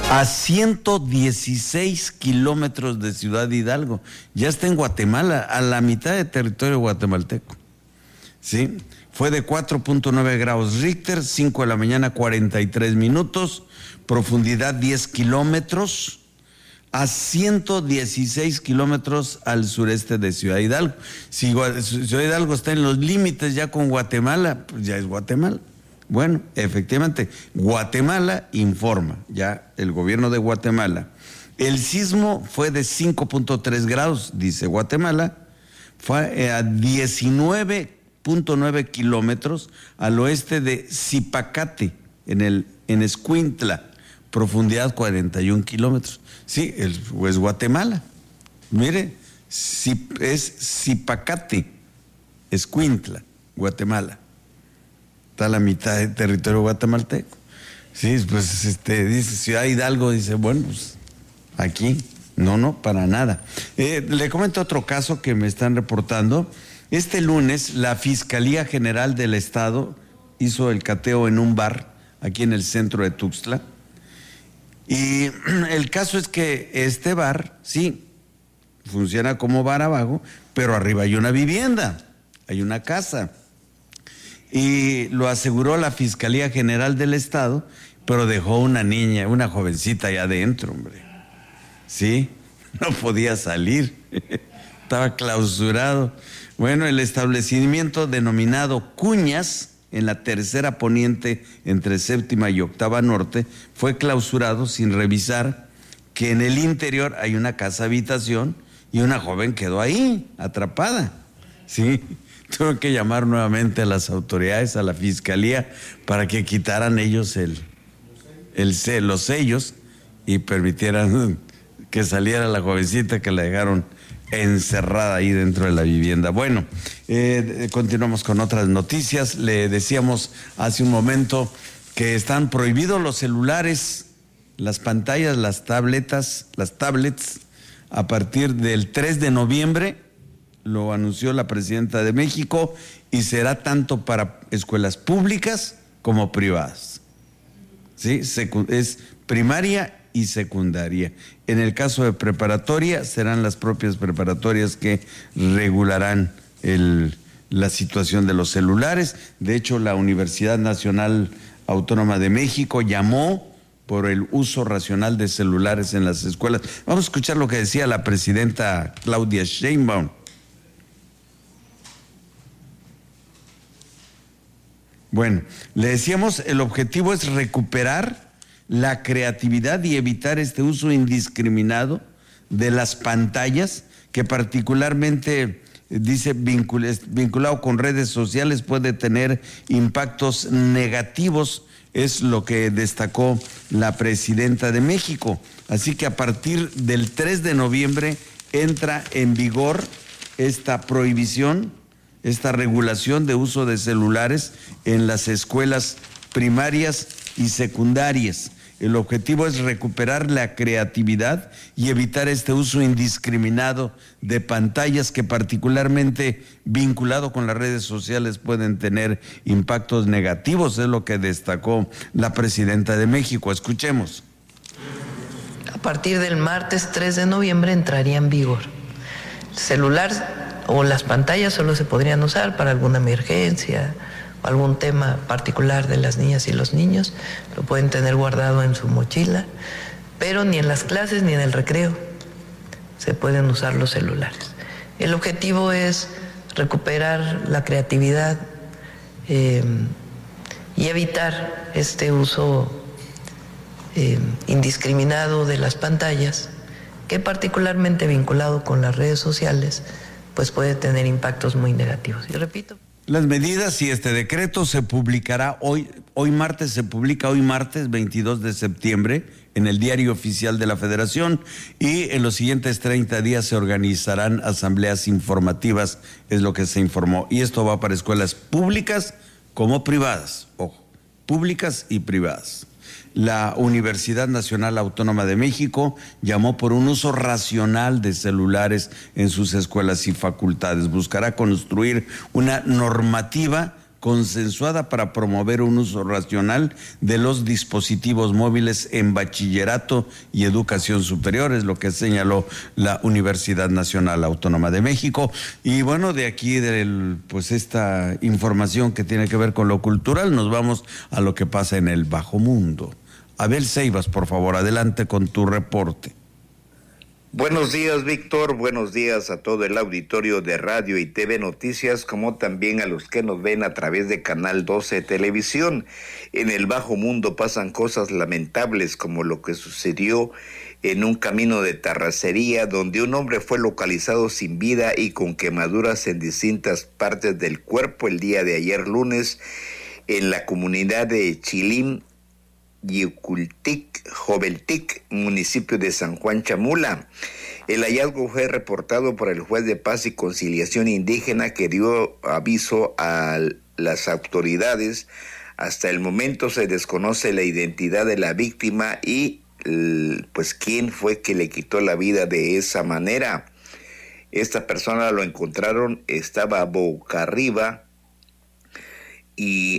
A 116 kilómetros de Ciudad Hidalgo. Ya está en Guatemala, a la mitad de territorio guatemalteco. ¿Sí? Fue de 4.9 grados Richter, 5 de la mañana, 43 minutos, profundidad 10 kilómetros, a 116 kilómetros al sureste de Ciudad Hidalgo. Si Ciudad Hidalgo está en los límites ya con Guatemala, pues ya es Guatemala. Bueno, efectivamente, Guatemala informa, ya el gobierno de Guatemala. El sismo fue de 5.3 grados, dice Guatemala, fue a 19.9 kilómetros al oeste de Zipacate, en Escuintla, profundidad 41 kilómetros. Sí, es Guatemala. Mire, es Zipacate, Escuintla, Guatemala. Está a la mitad del territorio guatemalteco. Sí, pues dice Ciudad Hidalgo, dice, bueno, pues aquí, no, para nada. Le comento otro caso que me están reportando. Este lunes, la Fiscalía General del Estado hizo el cateo en un bar aquí en el centro de Tuxtla. Y el caso es que este bar, sí, funciona como bar abajo, pero arriba hay una vivienda, hay una casa. Y lo aseguró la Fiscalía General del Estado, pero dejó una niña, una jovencita allá adentro, hombre. Sí, no podía salir, estaba clausurado. Bueno, el establecimiento denominado Cuñas, en la tercera poniente entre séptima y octava norte, fue clausurado sin revisar que en el interior hay una casa habitación y una joven quedó ahí, atrapada. Sí. Tuve que llamar nuevamente a las autoridades, a la fiscalía, para que quitaran ellos los sellos y permitieran que saliera la jovencita que la dejaron encerrada ahí dentro de la vivienda. Bueno, continuamos con otras noticias. Le decíamos hace un momento que están prohibidos los celulares, las pantallas, las tablets, a partir del 3 de noviembre. Lo anunció la presidenta de México y será tanto para escuelas públicas como privadas. ¿Sí? Es primaria y secundaria. En el caso de preparatoria, serán las propias preparatorias que regularán la situación de los celulares. De hecho, la Universidad Nacional Autónoma de México llamó por el uso racional de celulares en las escuelas. Vamos a escuchar lo que decía la presidenta Claudia Sheinbaum. Bueno, le decíamos, el objetivo es recuperar la creatividad y evitar este uso indiscriminado de las pantallas, que particularmente, dice, vinculado con redes sociales, puede tener impactos negativos, es lo que destacó la presidenta de México. Así que a partir del 3 de noviembre entra en vigor esta prohibición, esta regulación de uso de celulares en las escuelas primarias y secundarias. El objetivo es recuperar la creatividad y evitar este uso indiscriminado de pantallas que, particularmente vinculado con las redes sociales, pueden tener impactos negativos, es lo que destacó la presidenta de México. Escuchemos. A partir del martes 3 de noviembre entraría en vigor. El celular o las pantallas solo se podrían usar para alguna emergencia o algún tema particular de las niñas y los niños. Lo pueden tener guardado en su mochila, pero ni en las clases ni en el recreo se pueden usar los celulares. El objetivo es recuperar la creatividad y evitar este uso indiscriminado de las pantallas, que particularmente vinculado con las redes sociales, pues puede tener impactos muy negativos. Y repito, las medidas y este decreto se publicará hoy martes 22 de septiembre en el Diario Oficial de la Federación, y en los siguientes 30 días se organizarán asambleas informativas, es lo que se informó. Y esto va para escuelas públicas como privadas, ojo, públicas y privadas. La Universidad Nacional Autónoma de México llamó por un uso racional de celulares en sus escuelas y facultades. Buscará construir una normativa consensuada para promover un uso racional de los dispositivos móviles en bachillerato y educación superior, es lo que señaló la Universidad Nacional Autónoma de México. Y bueno, de aquí, pues esta información que tiene que ver con lo cultural, nos vamos a lo que pasa en el bajo mundo. Abel Ceibas, por favor, adelante con tu reporte. Buenos días, Víctor. Buenos días a todo el auditorio de Radio y TV Noticias, como también a los que nos ven a través de Canal 12 Televisión. En el bajo mundo pasan cosas lamentables, como lo que sucedió en un camino de terracería, donde un hombre fue localizado sin vida y con quemaduras en distintas partes del cuerpo el día de ayer lunes en la comunidad de Chilim, Yicultic, Joveltic, municipio de San Juan Chamula. El hallazgo fue reportado por el juez de paz y conciliación indígena, que dio aviso a las autoridades. Hasta el momento se desconoce la identidad de la víctima y pues quién fue que le quitó la vida de esa manera. Esta persona lo encontraron, estaba boca arriba y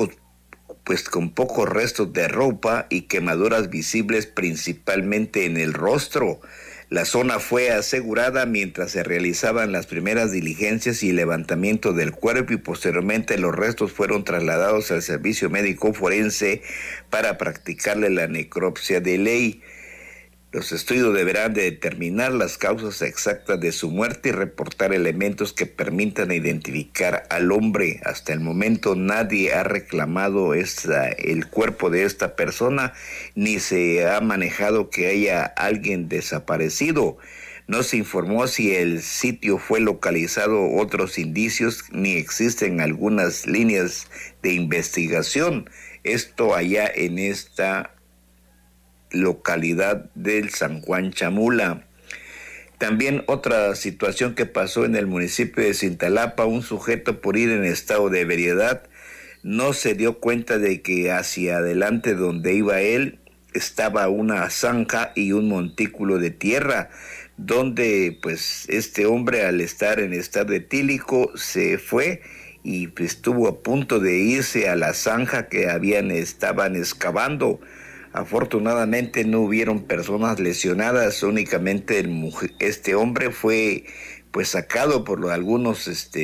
con pocos restos de ropa y quemaduras visibles principalmente en el rostro. La zona fue asegurada mientras se realizaban las primeras diligencias y levantamiento del cuerpo, y posteriormente los restos fueron trasladados al servicio médico forense para practicarle la necropsia de ley. Los estudios deberán de determinar las causas exactas de su muerte y reportar elementos que permitan identificar al hombre. Hasta el momento nadie ha reclamado el cuerpo de esta persona, ni se ha manejado que haya alguien desaparecido. No se informó si el sitio fue localizado otros indicios, ni existen algunas líneas de investigación. Esto allá en esta localidad del San Juan Chamula. También otra situación que pasó en el municipio de Cintalapa: un sujeto, por ir en estado de ebriedad, no se dio cuenta de que hacia adelante donde iba él estaba una zanja y un montículo de tierra, donde pues este hombre, al estar en estado etílico, se fue y pues, estuvo a punto de irse a la zanja que estaban excavando. Afortunadamente no hubieron personas lesionadas, únicamente este hombre fue pues sacado por algunos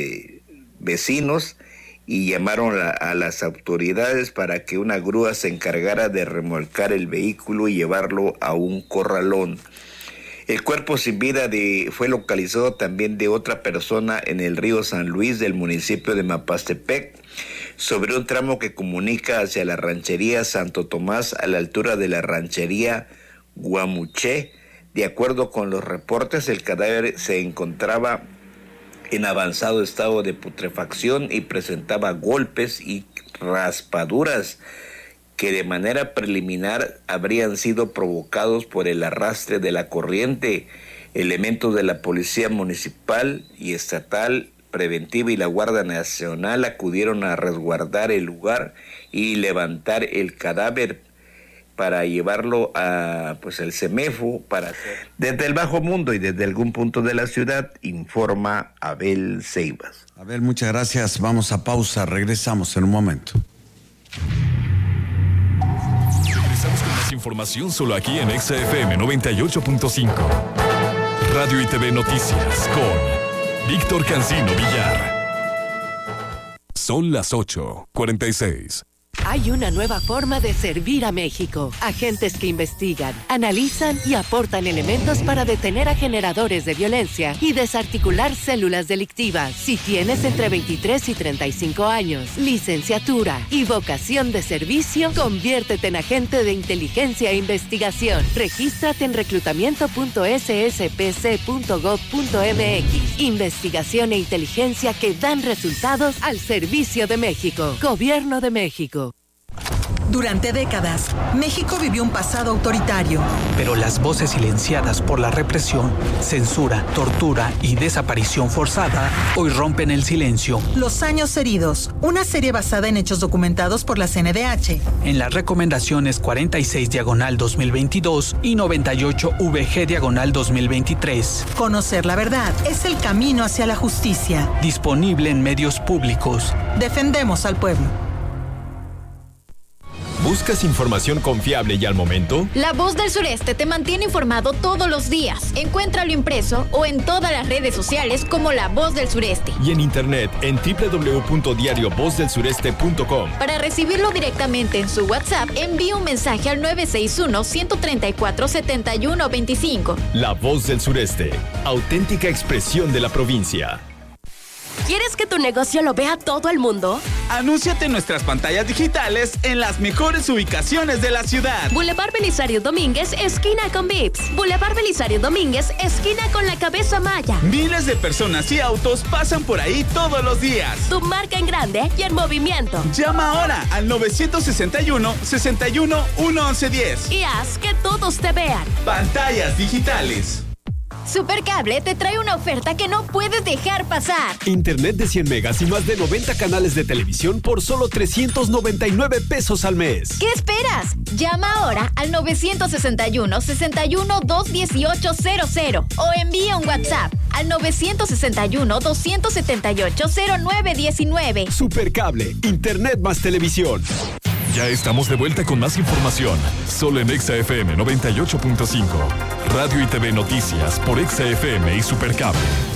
vecinos, y llamaron a las autoridades para que una grúa se encargara de remolcar el vehículo y llevarlo a un corralón. El cuerpo sin vida fue localizado también de otra persona en el río San Luis del municipio de Mapastepec, sobre un tramo que comunica hacia la ranchería Santo Tomás a la altura de la ranchería Guamuché. De acuerdo con los reportes, el cadáver se encontraba en avanzado estado de putrefacción y presentaba golpes y raspaduras que de manera preliminar habrían sido provocados por el arrastre de la corriente. Elementos de la Policía Municipal y Estatal Preventiva y la Guardia Nacional acudieron a resguardar el lugar y levantar el cadáver para llevarlo a el CEMEFO para hacer. Desde el bajo mundo y desde algún punto de la ciudad, informa Abel Ceibas. Abel, muchas gracias. Vamos a pausa, regresamos en un momento. Regresamos con más información solo aquí en XFM 98.5. Radio y TV Noticias con Víctor Cancino Villar. Son las 8:46. Hay una nueva forma de servir a México. Agentes que investigan, analizan y aportan elementos para detener a generadores de violencia y desarticular células delictivas. Si tienes entre 23 y 35 años, licenciatura y vocación de servicio, conviértete en agente de inteligencia e investigación. Regístrate en reclutamiento.sspc.gov.mx. Investigación e inteligencia que dan resultados al servicio de México. Gobierno de México. Durante décadas, México vivió un pasado autoritario. Pero las voces silenciadas por la represión, censura, tortura y desaparición forzada hoy rompen el silencio. Los años heridos, una serie basada en hechos documentados por la CNDH. En las recomendaciones 46/2022 y 98VG/2023. Conocer la verdad es el camino hacia la justicia. Disponible en medios públicos. Defendemos al pueblo. ¿Buscas información confiable y al momento? La Voz del Sureste te mantiene informado todos los días. Encuéntralo impreso o en todas las redes sociales como La Voz del Sureste. Y en internet en www.diariovozdelsureste.com. Para recibirlo directamente en su WhatsApp, envíe un mensaje al 961-134-7125. La Voz del Sureste, auténtica expresión de la provincia. ¿Quieres que tu negocio lo vea todo el mundo? Anúnciate en nuestras pantallas digitales en las mejores ubicaciones de la ciudad. Boulevard Belisario Domínguez, esquina con Vips. Boulevard Belisario Domínguez, esquina con la Cabeza Maya. Miles de personas y autos pasan por ahí todos los días. Tu marca en grande y en movimiento. Llama ahora al 961-61-11110. Y haz que todos te vean. Pantallas digitales. Supercable te trae una oferta que no puedes dejar pasar. Internet de 100 megas y más de 90 canales de televisión por solo 399 pesos al mes. ¿Qué esperas? Llama ahora al 961-61-21800 o envía un WhatsApp al 961-278-0919. Supercable, Internet más televisión. Ya estamos de vuelta con más información, solo en Exa FM 98.5. Radio y TV Noticias por Exa FM y Supercable.